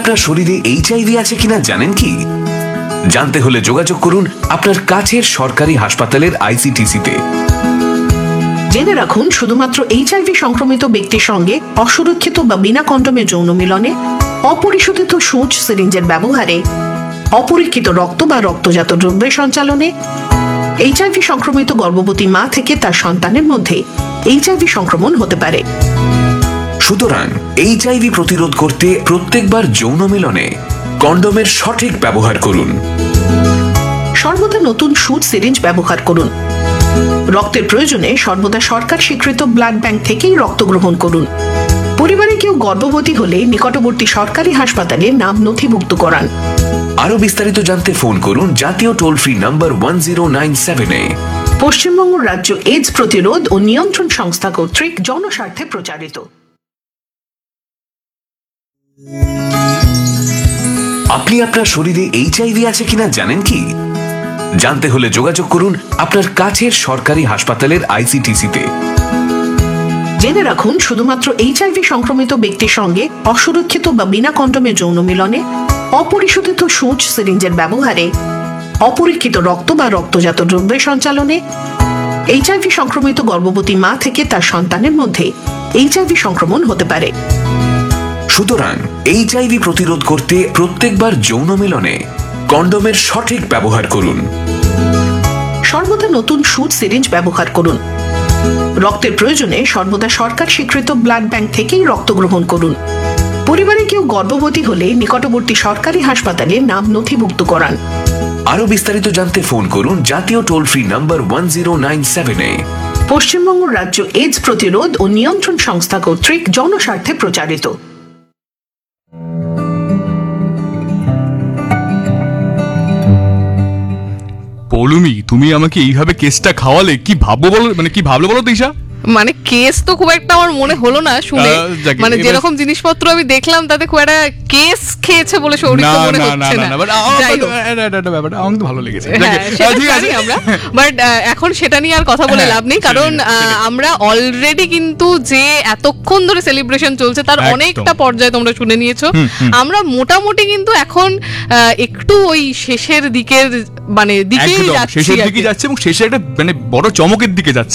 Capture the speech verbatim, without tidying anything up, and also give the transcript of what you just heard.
আপনার শরীরে এইচআইভি আছে কিনা জানেন কি? জানতে হলে যোগাযোগ করুন আপনার কাছের সরকারি হাসপাতালের আইসিটিসিতে। জেনে রাখুন, শুধুমাত্র এইচআইভি সংক্রমিত ব্যক্তির সঙ্গে অসুরক্ষিত বা বিনা কন্ডোমে যৌন মিলনে, অপরিশোধিত সূঁচ সিরিঞ্জের ব্যবহারে, অপরীক্ষিত রক্ত বা রক্তজাত দ্রব্যের সঞ্চালনে, এইচআইভি সংক্রমিত গর্ভবতী মা থেকে তার সন্তানের মধ্যে এইচআইভি সংক্রমণ হতে পারে। সুতরাং এইচআইভি প্রতিরোধ করতে প্রত্যেকবার যৌন মিলনে কন্ডোমের সঠিক ব্যবহার করুন। সর্বদা নতুন সূঁচ সিরিঞ্জ ব্যবহার করুন। রক্তের প্রয়োজনে সর্বদা সরকার স্বীকৃত ব্লাড ব্যাংক থেকেই রক্ত গ্রহণ করুন। পরিবারে কেউ গর্ভবতী হলে নিকটবর্তী সরকারি হাসপাতালে নাম নথিভুক্ত করান। আরো বিস্তারিত জানতে ফোন করুন জাতীয় toll free number one zero nine seven এ। পশ্চিমবঙ্গ রাজ্য এইডস প্রতিরোধ ও নিয়ন্ত্রণ সংস্থা কর্তৃক জনস্বার্থে প্রচারিত। আপনি আপনার শরীরে এইচআইভি আছে কিনা জানেন কি? জানতে হলে যোগাযোগ করুন আপনার কাছের সরকারি হাসপাতালের আইসিটিসিতে। জেনে রাখুন, শুধুমাত্র এইচআইভি সংক্রমিত ব্যক্তির সঙ্গে অসুরক্ষিত বা বিনা কন্ডোমে যৌন মিলনে, অপরিশোধিত সূঁচ সিরিঞ্জের ব্যবহারে, অপরীক্ষিত রক্ত বা রক্তজাত দ্রব্যের সঞ্চালনে, এইচআইভি সংক্রমিত গর্ভবতী মা থেকে তার সন্তানের মধ্যে এইচআইভি সংক্রমণ হতে পারে। সুতরাং এইচআইভি প্রতিরোধ করতে প্রত্যেকবার যৌন মিলনে কন্ডোমের সঠিক ব্যবহার করুন। সর্বদা নতুন সূঁচ সিরিঞ্জ ব্যবহার করুন। রক্তের প্রয়োজনে সর্বদা সরকার স্বীকৃত ব্লাড ব্যাংক থেকেই রক্ত গ্রহণ করুন। পরিবারে কেউ গর্ভবতী হলে নিকটবর্তী সরকারি হাসপাতালে নাম নথিভুক্ত করান। আরো বিস্তারিত জানতে ফোন করুন জাতীয় toll free number one zero nine seven এ। পশ্চিমবঙ্গ রাজ্য এইডস প্রতিরোধ ও নিয়ন্ত্রণ সংস্থা কর্তৃক জনস্বার্থে প্রচারিত। পৌলুমি, তুমি আমাকে এইভাবে কেসটা খাওয়ালে কি ভাববো বলো, মানে কি ভাবলো বলো দিশা? মানে কেস তো খুব একটা আমার মনে হলো না শুনে, আহ, যাক, মানে এবার- যেরকম জিনিসপত্র আমি দেখলাম তাতে খুব একটা কেস খেয়েছে বলে না সৌরিত্য মনে না না হচ্ছে না না। না, but আমার যাই তো- হোক। এটা- এটা- এটা ব্যাপারটা আমার তো ভালো লেগেছে। যাক, হ্যাঁ, আহ, সেটা ঠিক আছে। জানি আমরা, বাট এখন সেটা নিয়ে আর কথা বলে হ্যাঁ, লাভ নেই, সেটাই, কারণ আহ, সেটাই। আমরা অলরেডি কিন্তু যে এতক্ষণ ধরে সেলিব্রেশন চলছে তার একদম। অনেকটা পর্যায়ে তোমরা শুনে নিয়েছো। আমরা মোটামুটি কিন্তু এখন আহ, একটু ওই শেষের দিকের মানে দিকেই একদম যাচ্ছি শেষের আর দিকে কি। যাচ্ছে এবং শেষে একটা মানে বড় চমকের দিকে যাচ্ছে।